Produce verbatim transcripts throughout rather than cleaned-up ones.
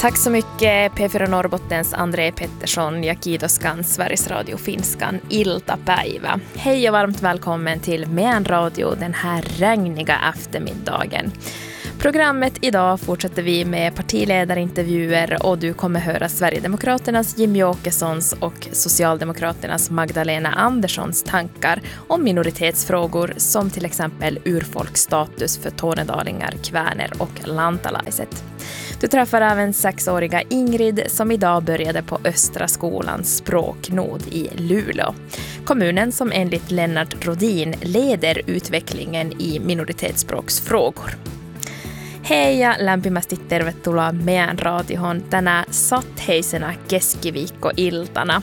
Tack så mycket P fyra Norrbottens André Pettersson ja kiitos kans Sveriges Radio Finskan iltapäivä. Hej och varmt välkommen till Meän Radio den här regniga eftermiddagen. Programmet idag fortsätter vi med partiledarintervjuer och du kommer höra Sverigedemokraternas Jimmie Åkessons och Socialdemokraternas Magdalena Anderssons tankar om minoritetsfrågor som till exempel urfolksstatus för tornedalingar, kväner och lantalaiset. Du träffar även sexåriga Ingrid som idag började på Östra skolans språknod i Luleå. Kommunen som enligt Lennart Rodin leder utvecklingen i minoritetsspråksfrågor. Hei ja lämpimästi tervetuloa Meän radiohon tänä sateisena keskiviikkoiltana.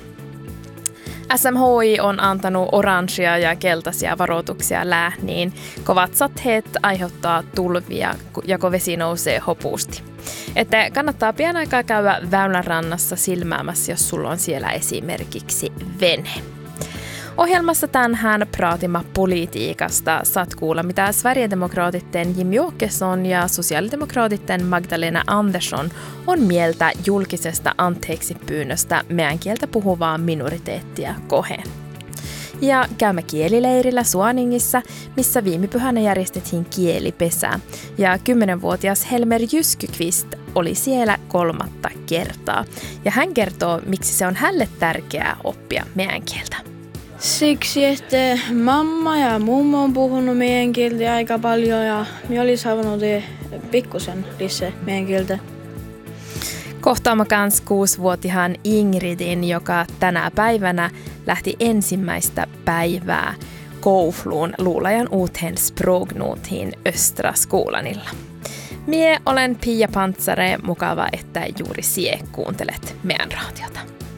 S M H I on antanut oransia ja keltaisia varoituksia lääniin. Kovat sateet aiheuttaa tulvia ja kun vesi nousee hopusti. Että kannattaa pian aikaa käydä väylän rannassa silmäämässä, jos sulla on siellä esimerkiksi vene. Ohjelmassa tänään praatimme politiikasta. Saat kuulla, mitä Sverigedemokraatitten Jimmie Åkesson ja sosiaalidemokraatitten Magdalena Andersson on mieltä julkisesta anteeksipyynnöstä meän kieltä puhuvaa minoriteettia koheen. Ja käymme kielileirillä Suoningissa, missä viime pyhänä järjestettiin kielipesää. Ja kymmenvuotias Helmer Jyskykvist oli siellä kolmatta kertaa. Ja hän kertoo, miksi se on hänelle tärkeää oppia meän kieltä. Siksi, että mamma ja mummo on puhunut meidän kieltä aika paljon ja minä olisin halunnut pikkusen lisää meidän kieltä. Kohtaamme kans kuusivuotiaan Ingridin, joka tänä päivänä lähti ensimmäistä päivää Koufluun luulajan uuteen språknuutiin Östra skolanilla. Mie olen Pia Pantsare, mukava, että juuri sie kuuntelet meidän radiota.